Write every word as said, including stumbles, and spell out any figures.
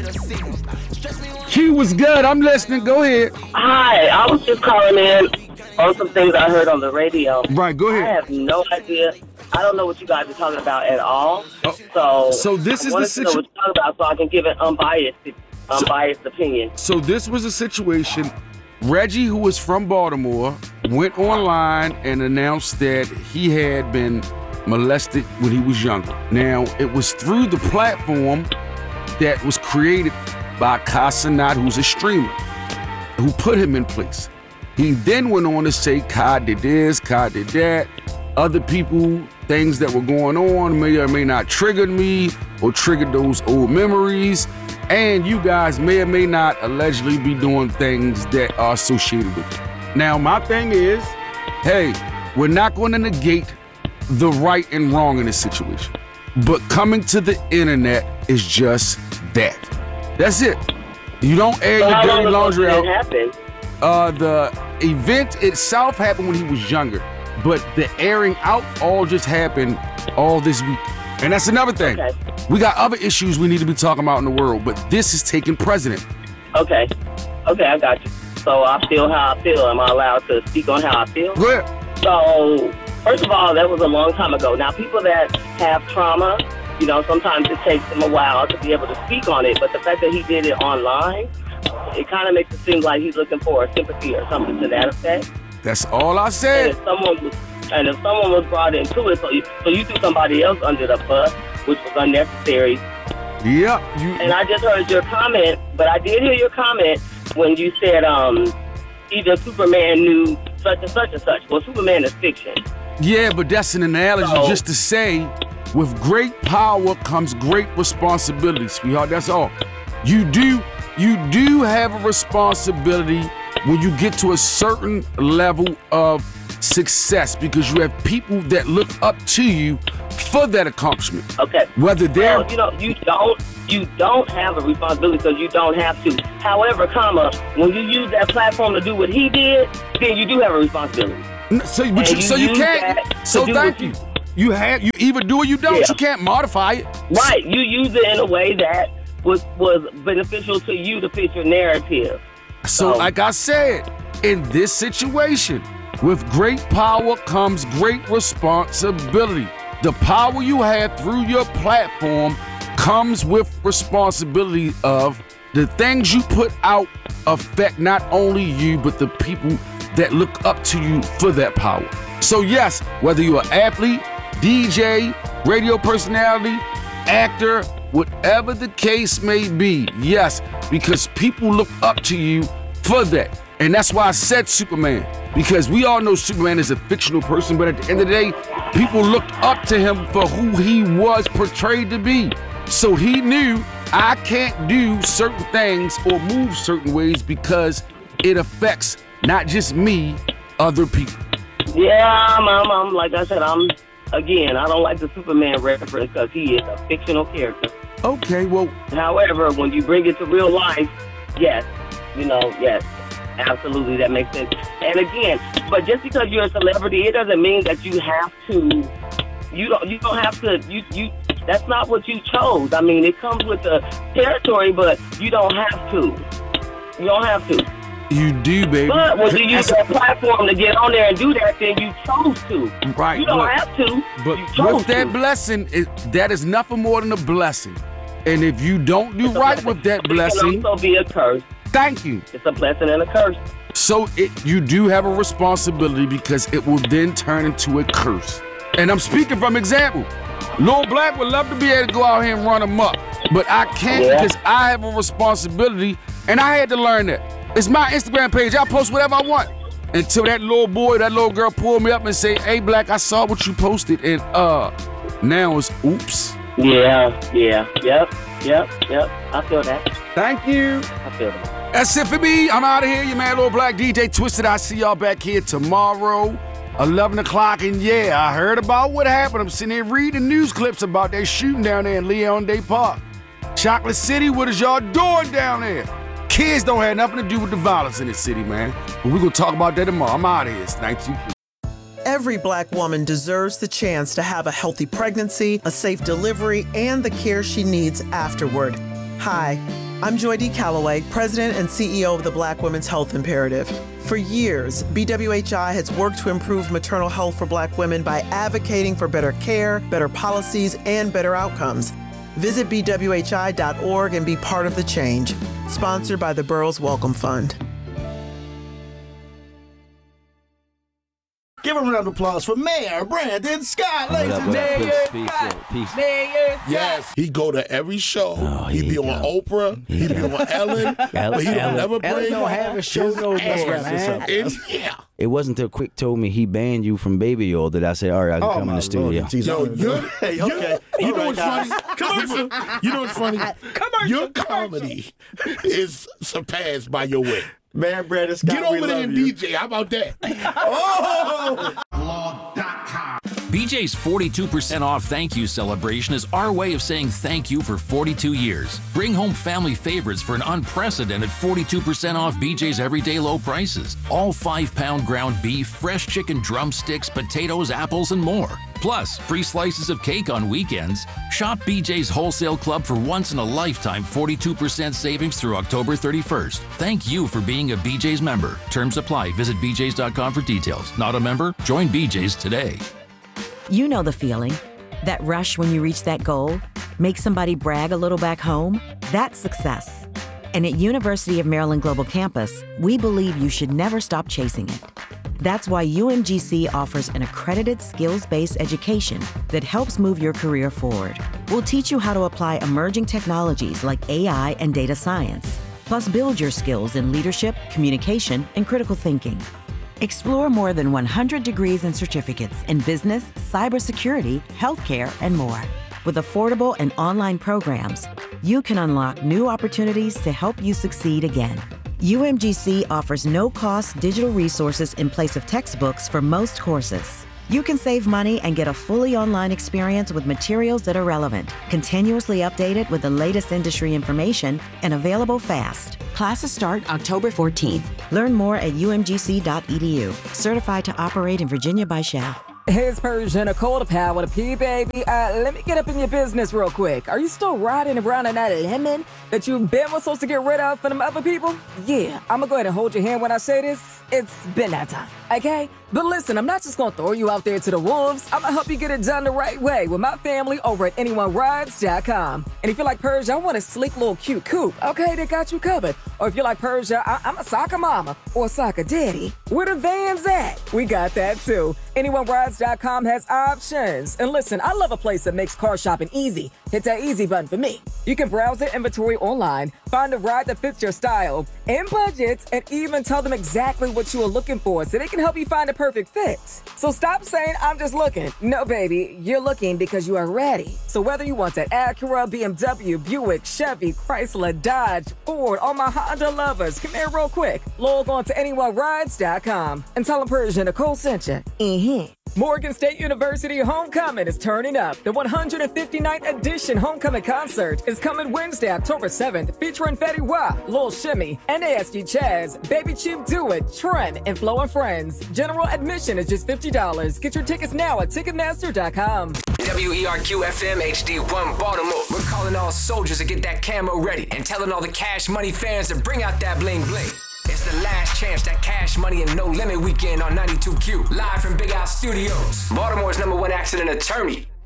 Q was good. I'm listening. Go ahead. Hi, I was just calling in on some things I heard on the radio. Right, go ahead. I have no idea. I don't know what you guys are talking about at all. Oh, so, so this I is wanted the to know situation. what you're talking about so I can give an unbiased, unbiased so, opinion. So this was a situation. Reggie, who was from Baltimore, went online and announced that he had been molested when he was younger. Now, it was through the platform that was created by Kai Cenat, who's a streamer, who put him in place. He then went on to say Kai did this, Kai did that. Other people, things that were going on may or may not trigger me or trigger those old memories. And you guys may or may not allegedly be doing things that are associated with it. Now, my thing is, hey, we're not going to negate the right and wrong in this situation. But coming to the internet is just that. That's it. You don't air so your dirty laundry out. Happen? Uh, the event itself happened when he was younger, but the airing out all just happened all this week. And that's another thing. Okay. We got other issues we need to be talking about in the world, but this is taking precedent. Okay. Okay, I got you. So I feel how I feel. Am I allowed to speak on how I feel? Go ahead. So, first of all, that was a long time ago. Now, people that have trauma, you know, sometimes it takes them a while to be able to speak on it, but the fact that he did it online, it kind of makes it seem like he's looking for a sympathy or something to that effect. That's all I said. And if someone was, and if someone was brought into it, so you, so you threw somebody else under the bus, which was unnecessary. Yeah. You, and I just heard your comment, but I did hear your comment when you said um, either Superman knew such and such and such. Well, Superman is fiction. Yeah, but that's an analogy so, just to say, with great power comes great responsibility, sweetheart. That's all. You do, you do have a responsibility when you get to a certain level of success, because you have people that look up to you for that accomplishment. Okay. Whether they're, well, you know, you don't, you don't have a responsibility because you don't have to. However, comma, when you use that platform to do what he did, then you do have a responsibility. So, but you, you so you can't. So thank you. you. You have, you either do or you don't. Yeah. You can't modify it. Right. You use it in a way that was was beneficial to you to fit your narrative. So, so like I said, in this situation, with great power comes great responsibility. The power you have through your platform comes with responsibility of the things you put out affect not only you, but the people that look up to you for that power. So yes, whether you're an athlete, D J, radio personality, actor, whatever the case may be, yes, because people look up to you for that. And that's why I said Superman, because we all know Superman is a fictional person, but at the end of the day, people looked up to him for who he was portrayed to be. So he knew I can't do certain things or move certain ways because it affects not just me, other people. Yeah, I'm, I'm, I'm like I said, I'm, again, I don't like the Superman reference because he is a fictional character. Okay, well. However, when you bring it to real life, yes, you know, yes, absolutely, that makes sense. And again, but just because you're a celebrity, it doesn't mean that you have to, you don't, you don't have to, you, you, that's not what you chose. I mean, it comes with the territory, but you don't have to. You don't have to. You do, baby. But when you use that platform to get on there and do that, then you chose to. Right. You don't but, have to. But you chose with that to. blessing, it, that is nothing more than a blessing. And if you don't do right with that blessing, it can also be a curse. Thank you. It's a blessing and a curse. So it, you do have a responsibility because it will then turn into a curse. And I'm speaking from example. Lil Black would love to be able to go out here and run amok, but I can't yeah. because I have a responsibility, and I had to learn that. It's my Instagram page. I post whatever I want. Until that little boy, that little girl pulled me up and say, "Hey, Black, I saw what you posted," and uh, now it's oops. Yeah, yeah, yep, yep, yep. I feel that. Thank you. I feel that. That's it for me. I'm out of here. Your man, Lil Black, D J Twisted. I see y'all back here tomorrow, eleven o'clock. And yeah, I heard about what happened. I'm sitting here reading news clips about that shooting down there in Leon Day Park. Chocolate City, what is y'all doing down there? Kids don't have nothing to do with the violence in this city, man. But we're going to talk about that tomorrow. I'm out of here. It's nineteen. Every Black woman deserves the chance to have a healthy pregnancy, a safe delivery, and the care she needs afterward. Hi, I'm Joy D. Calloway, President and C E O of the Black Women's Health Imperative. For years, B W H I has worked to improve maternal health for Black women by advocating for better care, better policies, and better outcomes. Visit B W H I dot org and be part of the change. Sponsored by the Burroughs Welcome Fund. Give a round of applause for Mayor Brandon Scott, ladies and gentlemen. Mayor Scott. Mayor Scott. Yes, he go to every show. Oh, he be he on go. Oprah. He, he be on Ellen. but he don't Ellen. never bring Ellen don't have a show no more, man. And, yeah. It wasn't until Quick told me he banned you from Baby Oil that I said, all right, I can Oh, come in my the studio. Lord, Yo, you're, Hey, you're- okay. you All know right, what's guys. funny? Commercial. You know what's funny? Commercial, Your comedy is surpassed by your wit. Man, Brandon Scott, Get we over there love and you. D J. How about that? B J's forty-two percent off thank you celebration is our way of saying thank you for forty-two years. Bring home family favorites for an unprecedented forty-two percent off B J's everyday low prices. All five pound ground beef, fresh chicken drumsticks, potatoes, apples, and more. Plus, free slices of cake on weekends. Shop B J's Wholesale Club for once in a lifetime forty-two percent savings through October thirty-first. Thank you for being a B J's member. Terms apply. Visit B J's dot com for details. Not a member? Join B J's today. You know the feeling. That rush when you reach that goal? Make somebody brag a little back home? That's success. And at University of Maryland Global Campus, we believe you should never stop chasing it. That's why U M G C offers an accredited skills-based education that helps move your career forward. We'll teach you how to apply emerging technologies like A I and data science, plus build your skills in leadership, communication, and critical thinking. Explore more than one hundred degrees and certificates in business, cybersecurity, healthcare, and more. With affordable and online programs, you can unlock new opportunities to help you succeed again. U M G C offers no-cost digital resources in place of textbooks for most courses. You can save money and get a fully online experience with materials that are relevant, continuously updated with the latest industry information, and available fast. Classes start October fourteenth. Learn more at U M G C dot E D U. Certified to operate in Virginia by S H A. Hey, it's Persian, a cold power with a P, baby. Uh, let me get up in your business real quick. Are you still riding around in that lemon that you've been supposed to get rid of for them other people? Yeah, I'm gonna go ahead and hold your hand when I say this. It's been that time, okay? But listen, I'm not just gonna throw you out there to the wolves. I'm gonna help you get it done the right way with my family over at anyone rides dot com. And if you're like Persia, I want a sleek little cute coupe, okay? They got you covered. Or if you're like Persia, I- I'm a soccer mama or a soccer daddy. Where the vans at? We got that too. anyone rides dot com has options. And listen, I love a place that makes car shopping easy. Hit that easy button for me. You can browse their inventory online, find a ride that fits your style and budgets, and even tell them exactly what you are looking for so they can help you find the perfect fit. So stop saying, I'm just looking. No, baby, you're looking because you are ready. So whether you want that Acura, B M W, Buick, Chevy, Chrysler, Dodge, Ford, all my Honda lovers, come here real quick. Log on to anyone rides dot com and tell them Persian Nicole sent you. Mm-hmm. Morgan State University Homecoming is turning up. The one hundred fifty-ninth edition Homecoming Concert is coming Wednesday, October seventh, featuring Fetty Wap, Lil Shimmy, N A S G Chaz, Baby Chief Do It, Trent, and Flo and Friends. General admission is just fifty dollars. Get your tickets now at Ticketmaster dot com. W E R Q F M H D one Baltimore. We're calling all soldiers to get that camo ready and telling all the Cash Money fans to bring out that bling bling. It's the last chance, that Cash Money and No Limit weekend on ninety-two Q. Live from Big House Studios. Baltimore's number one accident attorney.